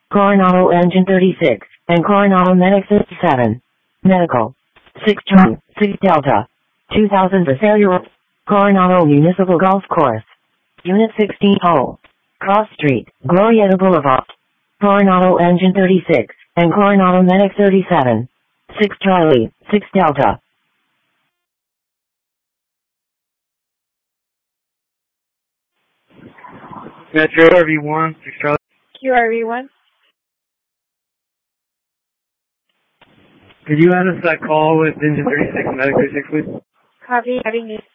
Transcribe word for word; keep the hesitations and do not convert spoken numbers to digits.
Coronado Engine thirty-six, and Coronado Medic fifty-seven. Medical. six Charlie, six Delta. two thousand for failure. Coronado Municipal Golf Course. Unit sixteen O. Cross Street, Glorieta Boulevard. Coronado Engine thirty-six, and Coronado Medic thirty-seven. six Charlie, six Delta. Metro R V one, six Charlie. Q R V one. Could you add us that call with Engine thirty-six and Medic thirty-six, please? Copy, having you.